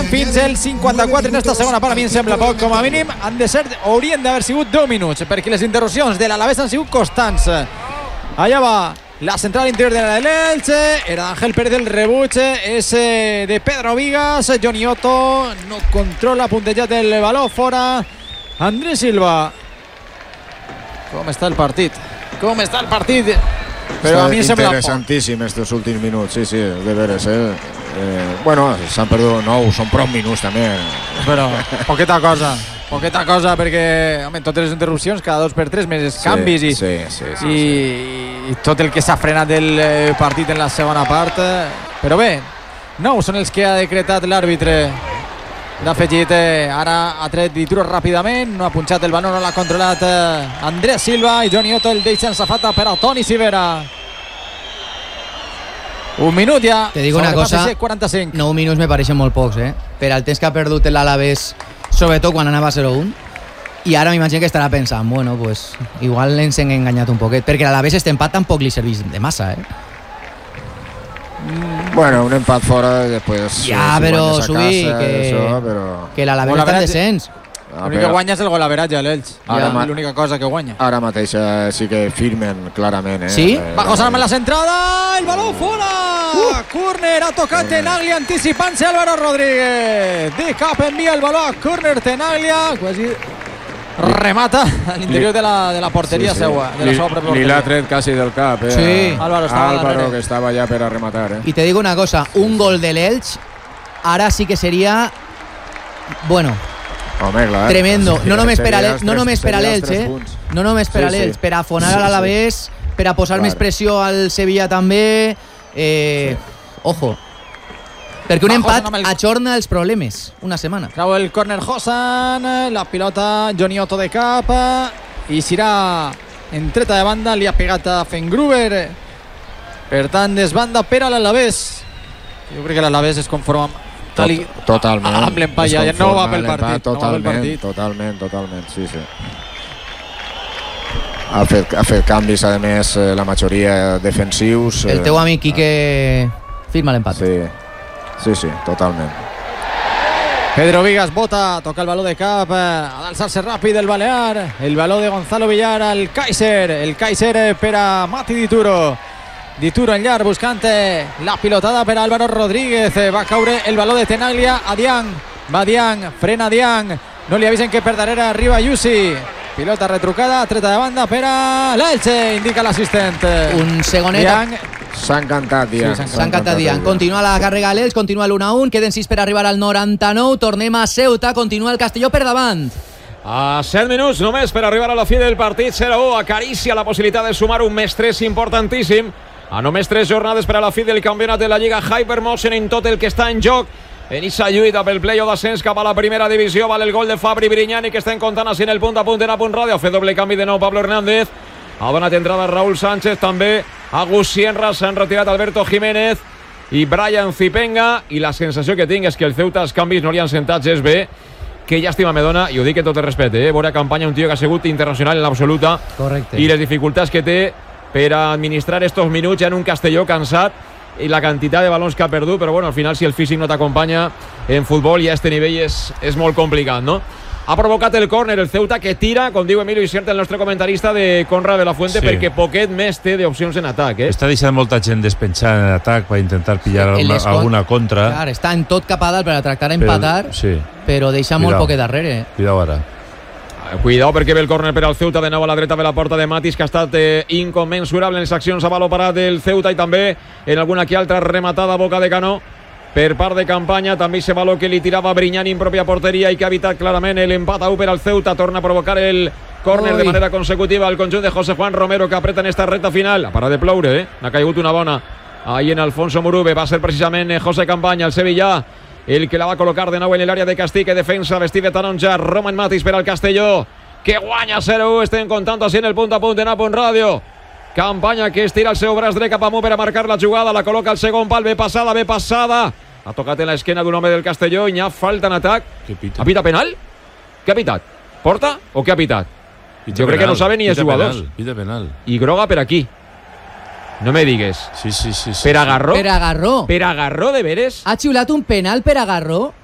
fins el 54 en esta segona part. A mi em sembla poc, com a mínim haurien d'haver sigut 10 minuts, perquè les interrupcions de l'Alavés han sigut constants. Allà va la central interior de l'Elche, era Ángel Pérez el rebuig, és de Pedro Vigas. Johnny Otto no controla, puntejat el baló fora. Andrés Silva. Com està el partit? Però a mi em sembla interessantíssim estos últims minuts, sí, de veres, bueno, s'han perdut 9, són prou minuts també. Però poqueta cosa, perquè home, totes les interrupcions cada 2x3 més els canvis i tot el que s'ha frenat del partit en la segona part. Però bé, 9 són els que ha decretat l'àrbitre. L'ha afegit, ara ha tret Dituro ràpidament, no ha punxat el baló, no l'ha controlat Andrés Silva, i Johnny Otto el deixa en safata per a Toni Sivera. Un minut ja. Te digo una cosa, 45. 9 minuts me pareixen molt pocs, per al temps que ha perdut l'Alavés, sobretot quan anava 0-1, i ara m'imagino que estarà pensant, bueno, pues igual ens hem enganyat un poquet, perquè l'Alavés este empat tampoc li serveix de massa, Bueno, un empat fora i després... Ja, però Subi, que l'Alavés està en descens. L'únic que guanya és el golaveratge, l'Elx. L'única cosa que guanya. Ara mateix sí que firmen clarament. Sí? Va José en la centrada, el baló fora! Córner, ha tocat Tenaglia anticipant-se Álvaro Rodríguez. De cap envia el baló a córner Tenaglia, quasi remata a l'interior de la porteria seua, de la seva pròpia porteria. Li l'ha tret quasi del cap, Sí. Álvaro que estava allà per a rematar, Y te digo una cosa, un gol del Elche ara sí que seria, bueno, home, clar, tremendo. No només per a l'Elche, no només per a l'Elche, per a afonar a l'Alavés, per a posar més pressió al Sevilla també. Ojo, perquè un empat ajorna els problemes una setmana. Trau el córner Hosan, la pilota Johnny Otto de cap, i serà entreta de banda, li ha pegat a Fengruber. Per tant, desbanda per a l'Alavés. Jo crec que l'Alavés es conforma totalment amb l'empat, ja no va pel partit. Totalment, sí. Ha fet canvis, a més, la majoria defensius. El teu amic Quique firma l'empat. Sí, totalment. Pedro Vigas bota, toca el baló de cap, ha d'alçar-se ràpid el Balear, el baló de Gonzalo Villar al Kaiser, el Kaiser per a Mati Dituro en llarg buscant la pilotada per a Álvaro Rodríguez, va caure el baló de Tenaglia a Diang, va Diang, frena Diang, no li avisen que per darrere arriba Yusi, pilota retrucada, treta de banda per a l'Elche, indica l'assistent. Un segonet. Diang. S'ha encantat Diang. Continua la càrrega l'Elche, continua l'1-1, queden 6 per arribar al 99, tornem a Ceuta, continua el Castelló per davant. A 7 minuts només per arribar a la fi del partit, 0-1, acaricia la possibilitat de sumar un més 3 importantíssim. A només 3 jornades per a la fi del campionat de la Lliga Hypermotion en tot el que està en joc. En aquesta lluita pel play-off d'ascens cap a la primera divisió vale el gol de Fabri Brignani, que estem comptant així en el punt a punt en A.Punt Ràdio. Ha fet doble canvi de nou Pablo Hernández. Ha donat entrada Raúl Sánchez, també Agus Sienra, s'han retirat Alberto Jiménez i Brian Zipenga, i la sensació que tinc és que el Ceuta els canvis no li han sentat gens bé. Que llàstima me dona, i ho dic en tot el respecte, veure campanya un tio que ha sigut internacional en l'absoluta. Correcte. I les dificultats que té per a administrar estos minuts ja en un Castelló cansat i la quantitat de balons que ha perdut, però bueno, al final si el físic no t'acompanya en futbol i a este nivell és molt complicat, no? Ha provocat el córner el Ceuta, que tira, com diu Emilio Isert, el nostre comentarista, de Conrad de la Fuente, perquè poquet més té d'opcions en atac. Està deixant molta gent despenjar en atac per intentar pillar alguna contra. Clar, està en tot cap a dalt per a tractar d'empatar, però deixa molt poquet darrere. Cuidao ara. Cuidao perquè ve el córner per al Ceuta, de nou a la dreta de la porta de Matis, que ha estat incommensurable en les accions a baló parat del Ceuta, i també en alguna que altra rematada a boca de canó per part de Campanya. També ese baló que li tirava Brignani en pròpia porteria i que ha evitat clarament l'empat a 1 per al Ceuta. Torna a provocar el córner de manera consecutiva al conjunt de José Juan Romero, que apreta en esta recta final. Ha parat de ploure, n'ha caigut una bona ahí en Alfonso Murube. Va ser precisament José Campanya, el sevillà, el que la va col·locar de nou en l'àrea de Castique. Defensa vestit de taronja, Roman Matis per al Castelló, que guanya 0-1. Estem comptant així en el punt a punt en A.Punt Ràdio. Campanya que estira el seu braç dret cap amunt per a marcar la jugada, la col·loca al segon pal, bé passada. Ha tocat en l'esquena d'un home del Castelló i n'hi ha falta en atac. Ha pitat penal? Què ha pitat? Porta o què ha pitat? Jo crec que no saben ni els jugadors. Pita penal. I groga per aquí. No me digues. Sí. Per Agarró? Per Agarró. Per Agarró, de veres? Ha xiulat un penal per Agarró?